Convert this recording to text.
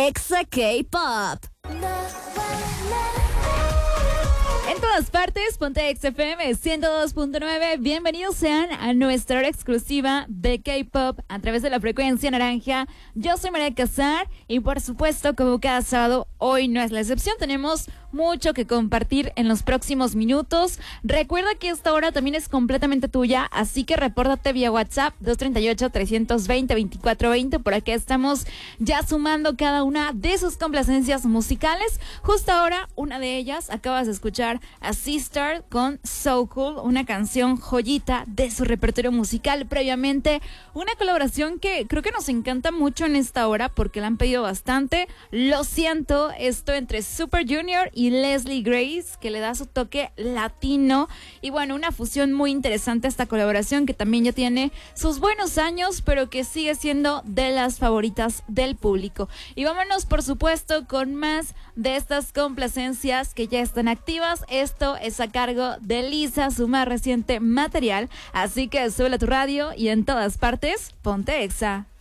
Exa K-Pop. En todas partes, ponte XFM 102.9. Bienvenidos sean a nuestra hora exclusiva de K-Pop a través de la frecuencia naranja. Yo soy María Casar y por supuesto, como cada sábado, hoy no es la excepción. Tenemos mucho que compartir en los próximos minutos. Recuerda que esta hora también es completamente tuya, así que repórtate vía WhatsApp 238-320-2420. Por aquí estamos ya sumando cada una de sus complacencias musicales. Justo ahora, una de ellas, acabas de escuchar a Sister con So Cool, una canción joyita de su repertorio musical. Previamente, una colaboración que creo que nos encanta mucho en esta hora porque la han pedido bastante. Lo siento, esto entre Super Junior y Leslie Grace, que le da su toque latino. Y bueno, una fusión muy interesante esta colaboración que también ya tiene sus buenos años, pero que sigue siendo de las favoritas del público. Y vámonos, por supuesto, con más de estas complacencias que ya están activas. Esto es a cargo de Lisa, su más reciente material. Así que súbele a tu radio y en todas partes, ponte Exa.